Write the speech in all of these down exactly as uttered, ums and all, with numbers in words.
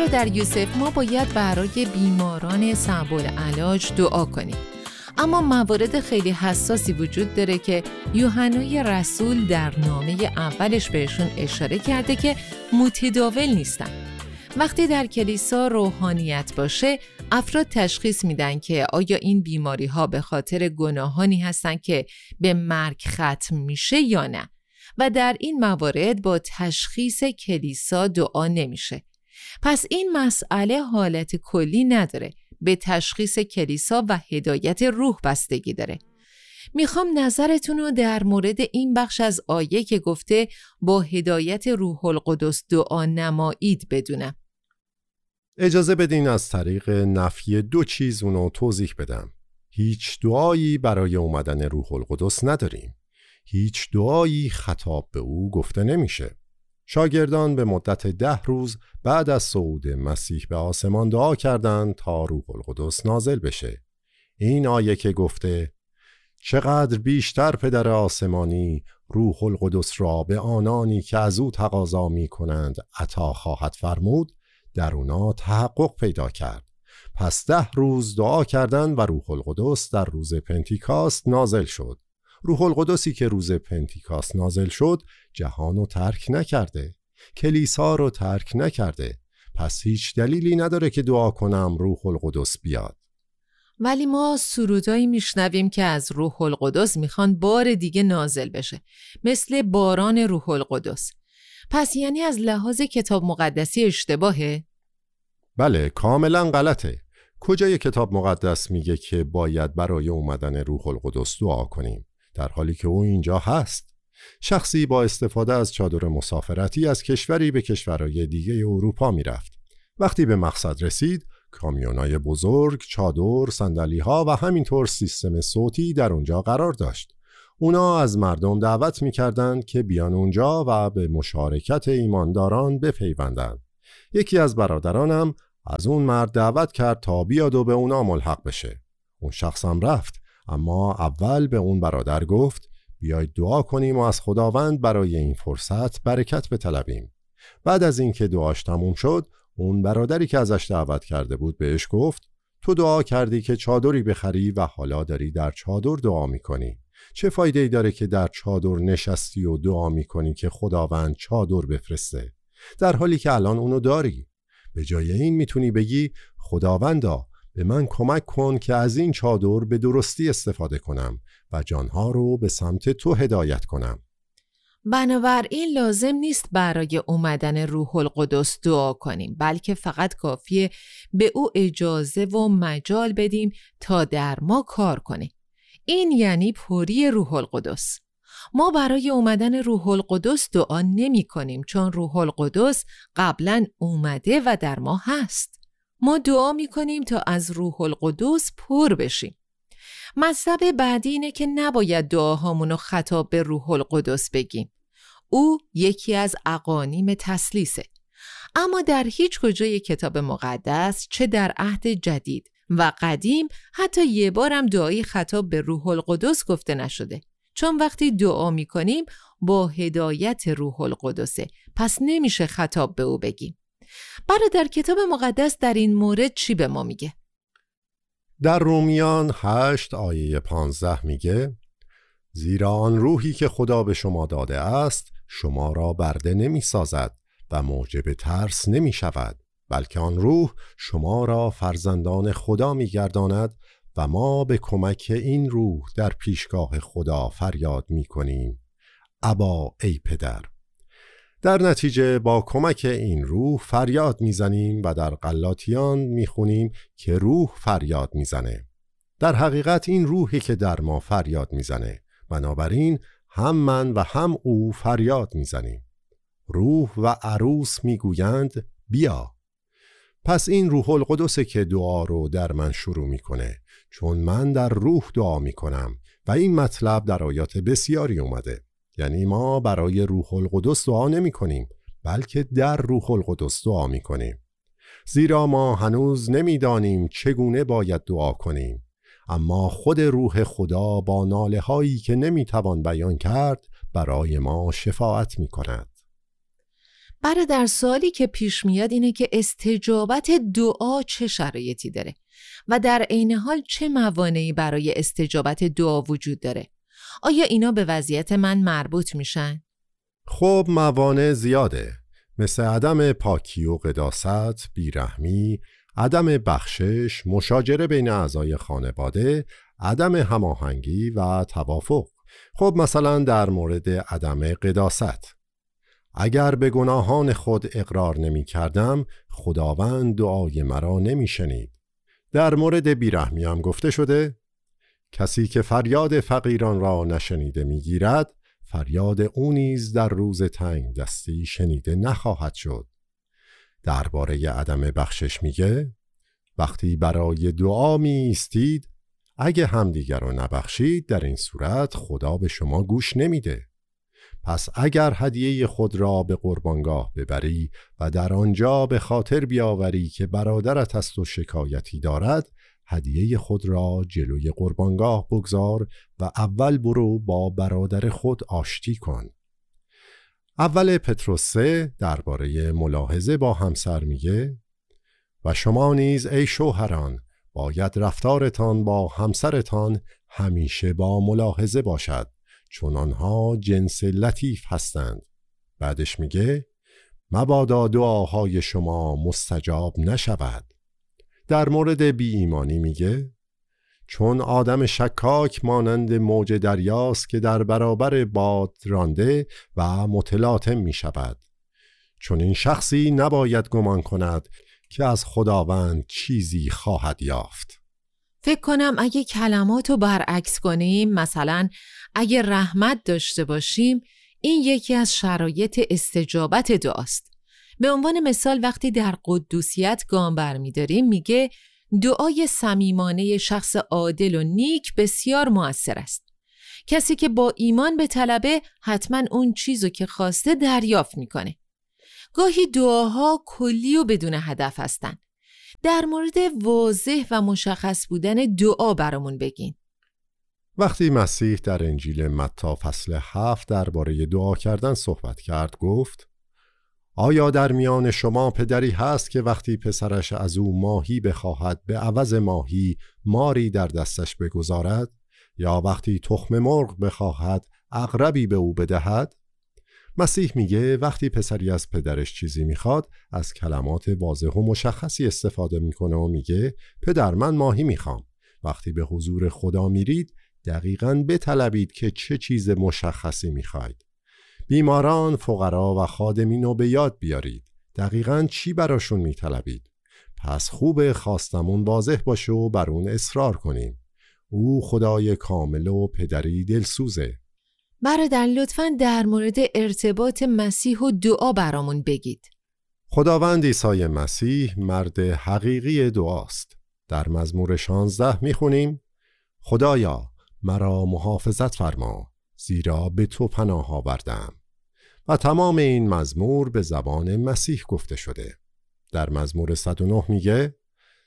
برادر یوسف، ما باید برای بیماران صعب العلاج دعا کنیم، اما موارد خیلی حساسی وجود داره که یوحنای رسول در نامه اولش بهشون اشاره کرده که متداول نیستن. وقتی در کلیسا روحانیت باشه، افراد تشخیص میدن که آیا این بیماری ها به خاطر گناهانی هستن که به مرگ ختم میشه یا نه، و در این موارد با تشخیص کلیسا دعا نمیشه. پس این مسئله حالت کلی نداره، به تشخیص کلیسا و هدایت روح بستگی داره. میخوام نظرتون رو در مورد این بخش از آیه که گفته با هدایت روح القدس دعا نمایید بدونم. اجازه بدین از طریق نفی دو چیز اونو توضیح بدم. هیچ دعایی برای اومدن روح القدس نداریم. هیچ دعایی خطاب به او گفته نمیشه. شاگردان به مدت ده روز بعد از صعود مسیح به آسمان دعا کردند تا روح القدس نازل بشه. این آیه که گفته چقدر بیشتر پدر آسمانی روح القدس را به آنانی که از او تقاضا می کنند عطا خواهد فرمود، در اونا تحقق پیدا کرد. پس ده روز دعا کردند و روح القدس در روز پنتیکاست نازل شد. روح القدسی که روز پنتیکاست نازل شد جهان رو ترک نکرده، کلیسا رو ترک نکرده. پس هیچ دلیلی نداره که دعا کنم روح القدس بیاد. ولی ما سرودایی میشنویم که از روح القدس میخوان بار دیگه نازل بشه، مثل باران روح القدس. پس یعنی از لحاظ کتاب مقدسی اشتباهه؟ بله، کاملا غلطه. کجای کتاب مقدس میگه که باید برای اومدن روح القدس دعا کنیم، در حالی که او اینجا هست؟ شخصی با استفاده از چادر مسافرتی از کشوری به کشورهای دیگه اروپا میرفت. وقتی به مقصد رسید، کامیونای بزرگ، چادر، صندلی‌ها و همینطور سیستم صوتی در اونجا قرار داشت. اونا از مردم دعوت می‌کردند که بیان اونجا و به مشارکت ایمانداران بپیوندند. یکی از برادرانم از اون مرد دعوت کرد تا بیاد و به اونا ملحق بشه. اون شخص هم رفت، اما اول به اون برادر گفت بیاید دعا کنیم و از خداوند برای این فرصت برکت بطلبیم. بعد از اینکه دعاش تموم شد، اون برادری که ازش دعوت کرده بود بهش گفت تو دعا کردی که چادری بخری و حالا داری در چادر دعا میکنی. چه فایده ای داره که در چادر نشستی و دعا میکنی که خداوند چادر بفرسته، در حالی که الان اونو داری؟ به جای این میتونی بگی خداوندا به من کمک کن که از این چادر به درستی استفاده کنم و جانها رو به سمت تو هدایت کنم. بنابراین لازم نیست برای اومدن روح القدس دعا کنیم، بلکه فقط کافیه به او اجازه و مجال بدیم تا در ما کار کنه. این یعنی پری روح القدس. ما برای اومدن روح القدس دعا نمی کنیم، چون روح القدس قبلا اومده و در ما هست. ما دعا می کنیم تا از روح القدس پر بشیم. مطلب بعدی اینه که نباید دعاهامونو خطاب به روح القدس بگیم. او یکی از اقانیم تثلیثه. اما در هیچ کجای کتاب مقدس، چه در عهد جدید و قدیم، حتی یه بارم دعای خطاب به روح القدس گفته نشده. چون وقتی دعا میکنیم با هدایت روح القدسه، پس نمیشه خطاب به او بگیم. برادر کتاب مقدس در این مورد چی به ما میگه؟ در رومیان هشت آیه پانزده میگه زیرا آن روحی که خدا به شما داده است شما را برده نمی سازد و موجب ترس نمی شود، بلکه آن روح شما را فرزندان خدا می گرداند و ما به کمک این روح در پیشگاه خدا فریاد می کنیم ابا ای پدر. در نتیجه با کمک این روح فریاد می زنیم و در غلاطیان می خونیم که روح فریاد می زنه. در حقیقت این روحی که در ما فریاد می زنه، بنابراین هم من و هم او فریاد می زنیم. روح و عروس می گویند بیا. پس این روح القدسه که دعا رو در من شروع می کنه، چون من در روح دعا می کنم و این مطلب در آیات بسیاری اومده. یعنی ما برای روح القدس دعا نمی کنیم، بلکه در روح القدس دعا می کنیم. زیرا ما هنوز نمی دانیم چگونه باید دعا کنیم، اما خود روح خدا با ناله هایی که نمی توان بیان کرد برای ما شفاعت می کند. برادر، سوالی که پیش میاد اینه که استجابت دعا چه شرایطی داره و در عین حال چه موانعی برای استجابت دعا وجود داره؟ آیا اینا به وضعیت من مربوط میشن؟ خب موانع زیاده، مثل عدم پاکی و قداست، بیرحمی، عدم بخشش، مشاجره بین اعضای خانواده، عدم هماهنگی و توافق. خب مثلا در مورد عدم قداست، اگر به گناهان خود اقرار نمی کردم، خداوند دعای مرا نمی شنید. در مورد بیرحمی هم گفته شده کسی که فریاد فقیران را نشنیده می گیرد، فریاد او نیز در روز تنگ دستی شنیده نخواهد شد. درباره عدم بخشش میگه وقتی برای دعا می ایستید، اگه همدیگر رو نبخشید، در این صورت خدا به شما گوش نمیده. پس اگر هدیه خود را به قربانگاه ببری و در آنجا به خاطر بیاوری که برادرت است و شکایتی دارد، هدیه خود را جلوی قربانگاه بگذار و اول برو با برادر خود آشتی کن. اول پتروس سه درباره ملاحظه با همسر میگه و شما نیز ای شوهران باید رفتارتان با همسرتان همیشه با ملاحظه باشد، چون آنها جنس لطیف هستند. بعدش میگه مبادا دعاهای شما مستجاب نشود. در مورد بی ایمانی میگه چون آدم شکاک مانند موج دریاست که در برابر باد رانده و متلاطم می شود. چون این شخصی نباید گمان کند که از خداوند چیزی خواهد یافت. فکر کنم اگه کلماتو برعکس کنیم، مثلا اگه رحمت داشته باشیم، این یکی از شرایط استجابت دعاست. به عنوان مثال وقتی در قدوسیت گام برمی‌داریم میگه دعای صمیمانه شخص عادل و نیک بسیار مؤثر است. کسی که با ایمان به طلبه حتما اون چیزو که خواسته دریافت میکنه. گاهی دعاها کلی و بدون هدف هستن. در مورد واضح و مشخص بودن دعا برامون بگین. وقتی مسیح در انجیل متی فصل هفت درباره دعا کردن صحبت کرد گفت آیا در میان شما پدری هست که وقتی پسرش از او ماهی بخواهد به عوض ماهی ماری در دستش بگذارد؟ یا وقتی تخم مرغ بخواهد عقربی به او بدهد؟ مسیح میگه وقتی پسری از پدرش چیزی میخواد از کلمات واضح و مشخصی استفاده میکنه و میگه پدر من ماهی میخوام. وقتی به حضور خدا میرید دقیقاً بطلبید که چه چیز مشخصی میخواید. بیماران، فقرا و خادمین رو به یاد بیارید. دقیقاً چی براشون میطلبید. پس خوب خواستمون واضح باشه و بر اون اصرار کنیم. او خدای کامل و پدری دلسوزه. برادر لطفاً در مورد ارتباط مسیح و دعا برامون بگید. خداوند عیسی مسیح مرد حقیقی دعاست. در مزمور شانزده میخونیم خدایا مرا محافظت فرما، زیرا به تو پناه آوردم. و تمام این مزمور به زبان مسیح گفته شده. در مزمور صد و نه میگه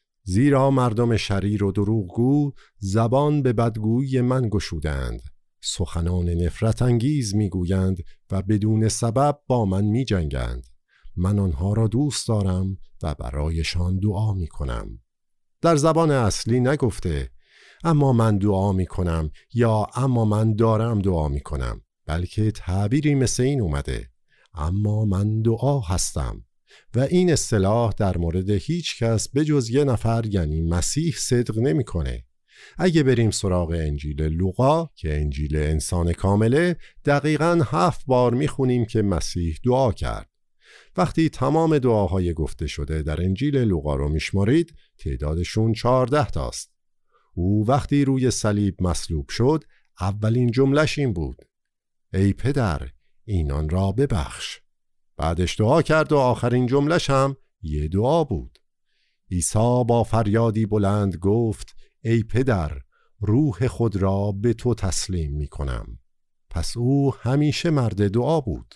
زیرا مردم شریر و دروغگو زبان به بدگویی من گشودند، سخنان نفرت انگیز میگویند و بدون سبب با من میجنگند. من آنها را دوست دارم و برایشان دعا میکنم. در زبان اصلی نگفته اما من دعا میکنم یا اما من دارم دعا میکنم، بلکه تعبیری مثل این اومده اما من دعا هستم. و این اصطلاح در مورد هیچ کس به جز یه نفر یعنی مسیح صدق نمیکنه. اگه بریم سراغ انجیل لوقا که انجیل انسان کامله، دقیقاً هفت بار میخونیم که مسیح دعا کرد. وقتی تمام دعاهای گفته شده در انجیل لوقا رو میشمارید تعدادشون چهارده تاست. او وقتی روی صلیب مصلوب شد اولین جملهش این بود ای پدر اینان را ببخش. بعدش دعا کرد و آخرین جملهش هم یه دعا بود. عیسی با فریادی بلند گفت ای پدر روح خود را به تو تسلیم می کنم. پس او همیشه مرد دعا بود.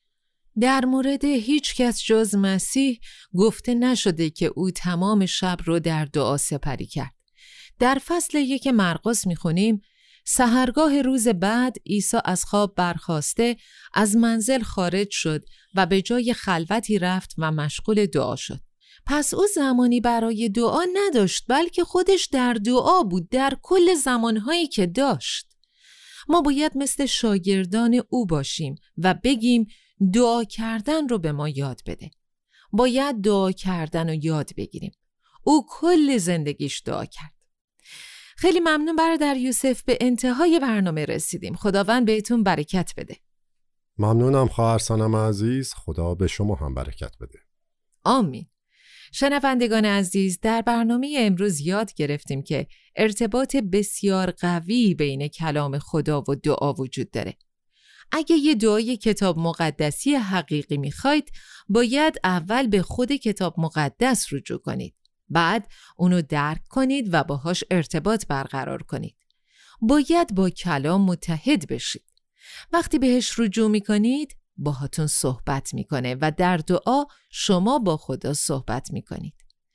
در مورد هیچ کس جز مسیح گفته نشده که او تمام شب رو در دعا سپری کرد. در فصل یک مرقس میخونیم سحرگاه روز بعد عیسی از خواب برخاسته از منزل خارج شد و به جای خلوتی رفت و مشغول دعا شد. پس او زمانی برای دعا نداشت، بلکه خودش در دعا بود در کل زمانهایی که داشت. ما باید مثل شاگردان او باشیم و بگیم دعا کردن رو به ما یاد بده. باید دعا کردن رو یاد بگیریم. او کل زندگیش دعا کرد. خیلی ممنون برادر یوسف، به انتهای برنامه رسیدیم. خداوند بهتون برکت بده. ممنونم خواهر سانم عزیز، خدا به شما هم برکت بده. آمین. شنوندگان عزیز، در برنامه امروز یاد گرفتیم که ارتباط بسیار قوی بین کلام خدا و دعا وجود داره. اگه یه دعای کتاب مقدسی حقیقی میخواید، باید اول به خود کتاب مقدس رجوع کنید. بعد اونو درک کنید و باهاش ارتباط برقرار کنید. باید با کلام متحد بشید. وقتی بهش رجوع میکنید، باهاتون صحبت میکنه و در دعا شما با خدا صحبت میکنید.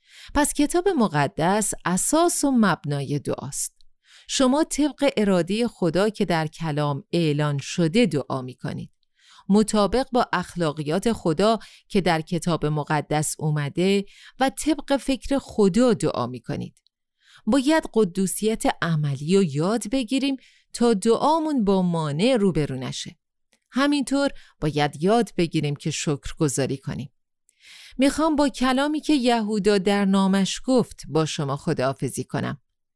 پس کتاب مقدس اساس و مبنای دعاست. شما طبق اراده خدا که در کلام اعلان شده دعا میکنید. مطابق با اخلاقیات خدا که در کتاب مقدس اومده و طبق فکر خدا دعا میکنید. باید قدوسیت عملی رو یاد بگیریم تا دعامون با مانع روبرو نشه. همینطور باید یاد بگیریم که شکرگزاری کنیم. میخوام با کلامی که یهودا در نامش گفت با شما خداحافظی کنم.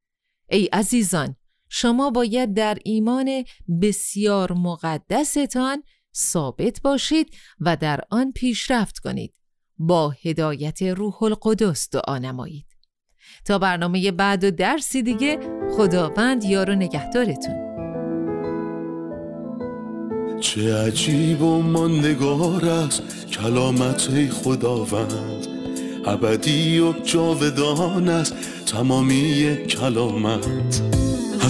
ای عزیزان، شما باید در ایمان بسیار مقدستان ثابت باشید و در آن پیشرفت کنید. با هدایت روح القدس دعا نمایید. تا برنامه بعد و درسی دیگه، خداوند یار و نگهدارتون. چه عجیب و ماندگار است کلامت ای خداوند، ابدی و جاودان است تمامی کلامت.